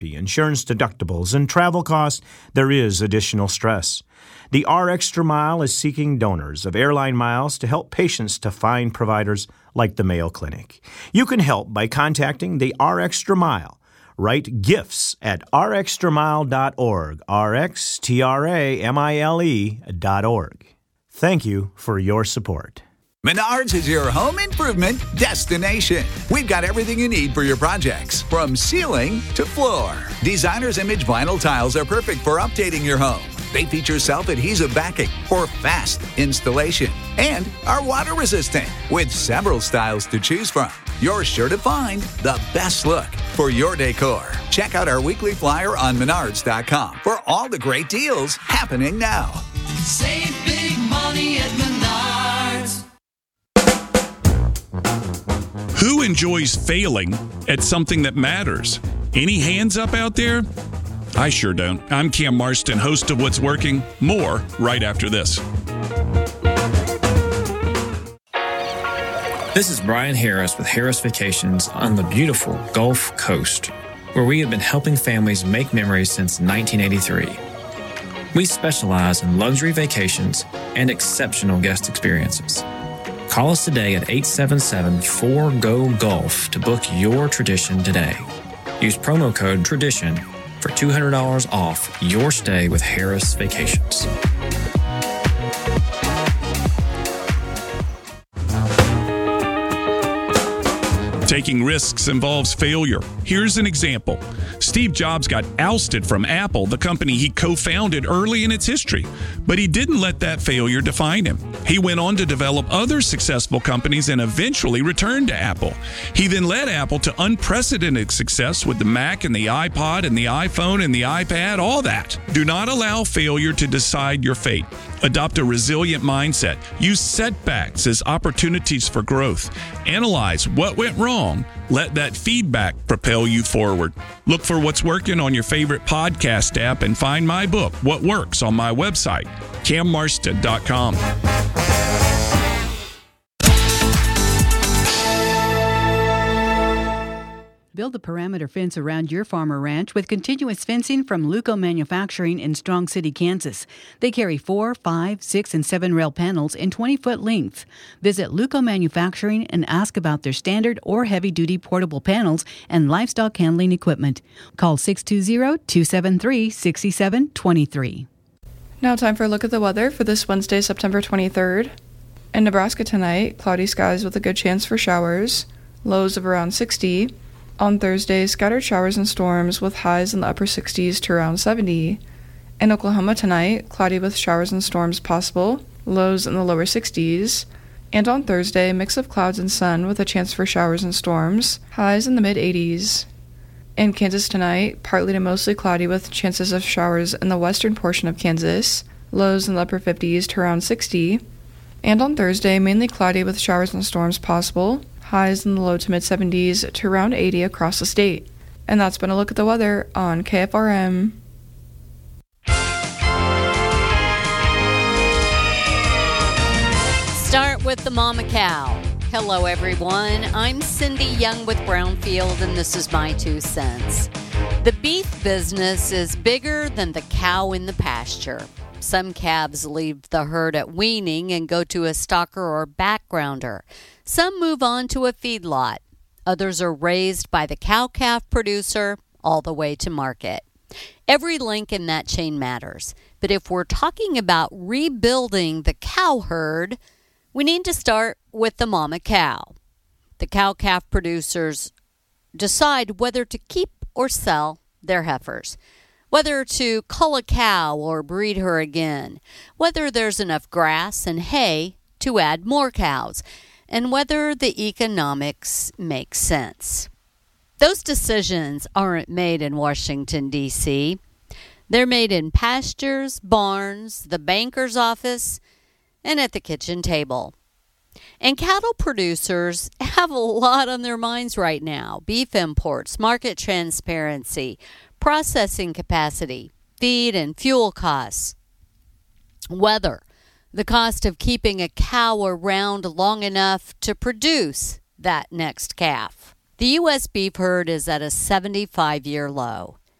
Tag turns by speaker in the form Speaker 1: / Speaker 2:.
Speaker 1: insurance deductibles, and travel costs, there is additional stress. The R Extra Mile is seeking donors of airline miles to help patients to find providers like the Mayo Clinic. You can help by contacting the R Extra Mile. Write gifts at rxtramile.org, rxtramile.org. Thank you for your support.
Speaker 2: Menards is your home improvement destination. We've got everything you need for your projects, from ceiling to floor. Designer's Image vinyl tiles are perfect for updating your home. They feature self-adhesive backing for fast installation and are water resistant with several styles to choose from. You're sure to find the best look for your decor. Check out our weekly flyer on Menards.com for all the great deals happening now.
Speaker 3: Save big money at Menards.
Speaker 4: Who enjoys failing at something that matters? Any hands up out there? I sure don't. I'm Cam Marston, host of What's Working. More right after this.
Speaker 5: This is Brian Harris with Harris Vacations on the beautiful Gulf Coast, where we have been helping families make memories since 1983. We specialize in luxury vacations and exceptional guest experiences. Call us today at 877-4GO-GULF to book your tradition today. Use promo code TRADITION for $200 off your stay with Harris Vacations.
Speaker 4: Taking risks involves failure. Here's an example. Steve Jobs got ousted from Apple, the company he co-founded early in its history. But he didn't let that failure define him. He went on to develop other successful companies and eventually returned to Apple. He then led Apple to unprecedented success with the Mac and the iPod and the iPhone and the iPad, all that. Do not allow failure to decide your fate. Adopt a resilient mindset. Use setbacks as opportunities for growth. Analyze what went wrong. Let that feedback propel you forward. Look for What's Working on your favorite podcast app and find my book, What Works, on my website, cammarston.com.
Speaker 6: Build a perimeter fence around your farm or ranch with continuous fencing from Luco Manufacturing in Strong City, Kansas. They carry 4, 5, 6, and 7 rail panels in 20-foot lengths. Visit Luco Manufacturing and ask about their standard or heavy-duty portable panels and livestock handling equipment. Call 620-273-6723.
Speaker 7: Now time for a look at the weather for this Wednesday, September 23rd. In Nebraska tonight, cloudy skies with a good chance for showers, lows of around 60. On Thursday, scattered showers and storms with highs in the upper 60s to around 70. In Oklahoma tonight, cloudy with showers and storms possible, lows in the lower 60s. And on Thursday, mix of clouds and sun with a chance for showers and storms, highs in the mid-80s. In Kansas tonight, partly to mostly cloudy with chances of showers in the western portion of Kansas, lows in the upper 50s to around 60. And on Thursday, mainly cloudy with showers and storms possible, highs in the low to mid-70s to around 80 across the state. And that's been a look at the weather on KFRM.
Speaker 8: Start with the mama cow. Hello, everyone. I'm Cindy Young with Brownfield, and this is my 2 cents. The beef business is bigger than the cow in the pasture. Some calves leave the herd at weaning and go to a stocker or backgrounder. Some move on to a feedlot. Others are raised by the cow-calf producer all the way to market. Every link in that chain matters. But if we're talking about rebuilding the cow herd, we need to start with the mama cow. The cow-calf producers decide whether to keep or sell their heifers, whether to cull a cow or breed her again, whether there's enough grass and hay to add more cows, and whether the economics make sense. Those decisions aren't made in Washington, D.C. They're made in pastures, barns, the banker's office, and at the kitchen table. And cattle producers have a lot on their minds right now. Beef imports, market transparency, processing capacity, feed and fuel costs, weather, the cost of keeping a cow around long enough to produce that next calf. The U.S. beef herd is at a 75-year low.